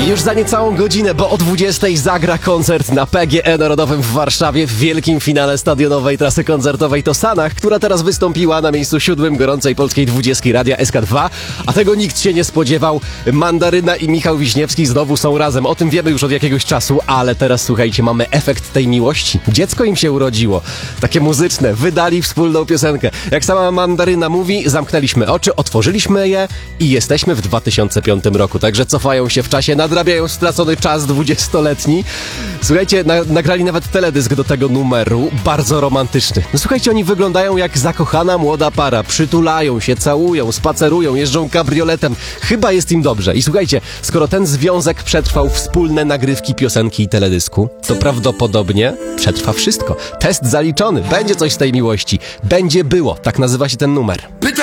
Już za niecałą godzinę, bo o 20:00 zagra koncert na PGE Narodowym w Warszawie w wielkim finale stadionowej trasy koncertowej Tosanach, która teraz wystąpiła na miejscu 7 gorącej polskiej 20 Radia SK2, a tego nikt się nie spodziewał. Mandaryna i Michał Wiśniewski znowu są razem, o tym wiemy już od jakiegoś czasu, ale teraz słuchajcie, mamy efekt tej miłości. Dziecko im się urodziło, takie muzyczne, wydali wspólną piosenkę. Jak sama Mandaryna mówi, zamknęliśmy oczy, otworzyliśmy je i jesteśmy w 2005 roku, także cofają się w czasie, nadrabiają stracony czas 20-letni. Słuchajcie, nagrali nawet teledysk do tego numeru, bardzo romantyczny. No słuchajcie, oni wyglądają jak zakochana młoda para, przytulają się, całują, spacerują, jeżdżą kabrioletem, chyba jest im dobrze. I słuchajcie, skoro ten związek przetrwał wspólne nagrywki piosenki i teledysku, to prawdopodobnie przetrwa wszystko. Test zaliczony, będzie coś z tej miłości, będzie było, tak nazywa się ten numer.